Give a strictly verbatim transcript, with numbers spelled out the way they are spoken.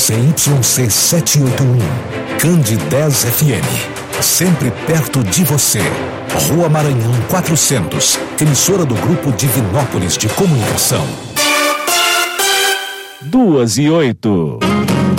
C Y C setecentos e oitenta e um, Cande dez F M. Sempre perto de você. Rua Maranhão quatrocentos, emissora do Grupo Divinópolis de Comunicação. Duas e oito.